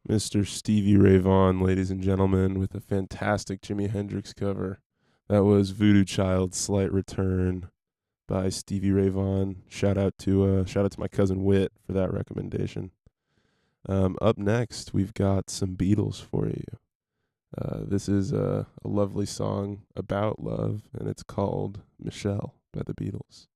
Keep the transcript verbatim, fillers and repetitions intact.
Mister Stevie Ray Vaughan, ladies and gentlemen, with a fantastic Jimi Hendrix cover. That was Voodoo Child, Slight Return by Stevie Ray Vaughan. Shout out to uh, shout out to my cousin Whit for that recommendation. Um, up next, we've got some Beatles for you. Uh, this is a, a lovely song about love, and it's called Michelle by the Beatles.